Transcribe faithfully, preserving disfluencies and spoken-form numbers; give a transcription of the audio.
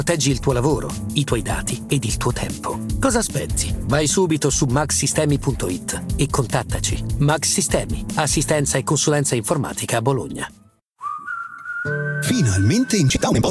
Proteggi il tuo lavoro, i tuoi dati ed il tuo tempo. Cosa aspetti? Vai subito su max sistemi punto it e contattaci. Max Sistemi, assistenza e consulenza informatica a Bologna. Finalmente in città un po'